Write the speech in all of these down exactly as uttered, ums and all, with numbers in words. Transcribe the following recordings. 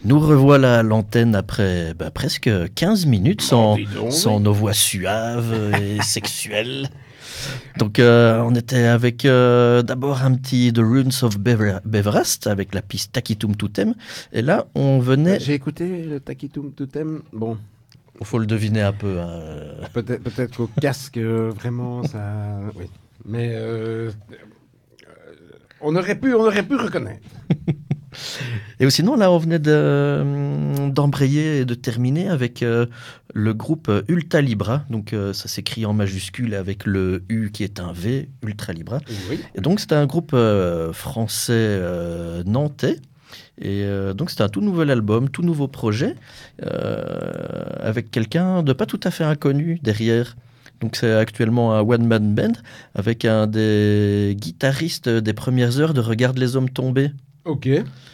Nous revoilà à l'antenne après bah, presque quinze minutes sans, dis donc, sans oui. nos voix suaves et sexuelles. Donc euh, on était avec euh, d'abord un petit The Runes of Bever- Beverest avec la piste Takitum Tutem. Et là on venait, J'ai écouté le Takitum Totem. Bon, il faut le deviner un peu. hein. peut-être peut-être qu'au casque, euh, vraiment, ça. Oui. Mais euh, euh, on, aurait pu, on aurait pu reconnaître. Et sinon là on venait de, d'embrayer et de terminer avec euh, le groupe euh, Ultra Libra. Donc euh, ça s'écrit en majuscule avec le U qui est un V, Ultra Libra. Oui. Et donc c'était un groupe euh, français euh, nantais. Et euh, donc c'était un tout nouvel album, tout nouveau projet, euh, avec quelqu'un de pas tout à fait inconnu derrière. Donc c'est actuellement un one-man band avec un des guitaristes des premières heures de Regarde les hommes tomber. Ok.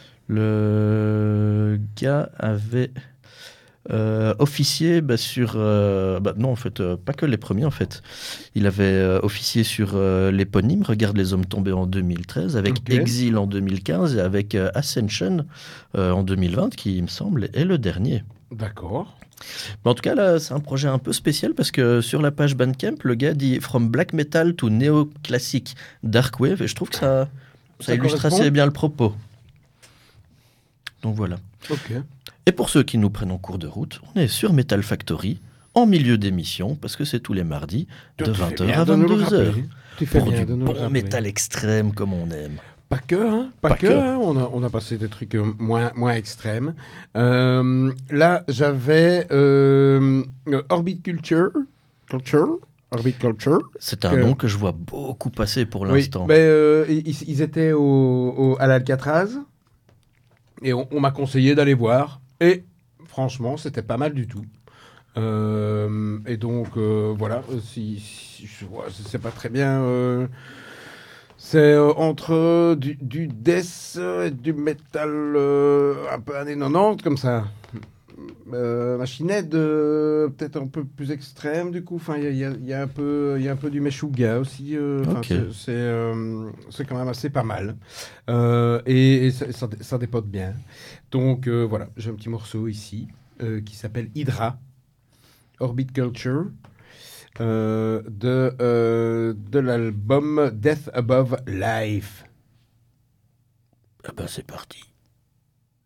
Le gars avait euh, officié bah, sur... euh, bah, non, en fait, euh, pas que les premiers, en fait. Il avait euh, officié sur euh, l'éponyme Regarde les hommes tombés en deux mille treize, avec Ok. Exile en deux mille quinze et avec euh, Ascension euh, en deux mille vingt, qui, il me semble, est le dernier. D'accord. Mais en tout cas, là, c'est un projet un peu spécial parce que sur la page Bandcamp, le gars dit From black metal to néoclassique dark wave, et je trouve que ça, ça, Ça illustre correspond. assez bien le propos. Donc voilà. Ok. Et pour ceux qui nous prennent en cours de route, on est sur Metal Factory, en milieu d'émission, parce que c'est tous les mardis, de Tu fais vingt heures bien à de nous le vingt-deux heures. rappeler. Tu fais Pour bien du de nous le bon rappeler. métal extrême comme on aime. Pas que, hein, pas, Pas que, que. hein, on, a, on a passé des trucs euh, moins, moins extrêmes. Euh, là, j'avais euh, euh, Orbit Culture, Culture, Orbit Culture. C'est un que- nom que je vois beaucoup passer pour Oui, l'instant. ben, euh, ils, ils étaient au, au- à l'Alcatraz et on, on m'a conseillé d'aller voir. Et franchement, c'était pas mal du tout. Euh, et donc, euh, voilà, euh, si, si- je vois, je sais pas très bien. euh, C'est euh, entre du, du death et du metal euh, un peu années quatre-vingt-dix, comme ça. Euh, Machinette, euh, peut-être un peu plus extrême, du coup. Enfin, il y a, il y a- il y a un peu, il y a un peu du Meshuggah aussi. euh, Enfin, Ok. c'est, c'est, euh, c'est quand même assez pas mal. Euh, et et ça, ça, ça dépote bien. Donc, euh, voilà, j'ai un petit morceau ici euh, qui s'appelle Hydra, Orbit Culture. Euh, de, euh, de l'album Death Above Life. Ah ben c'est parti.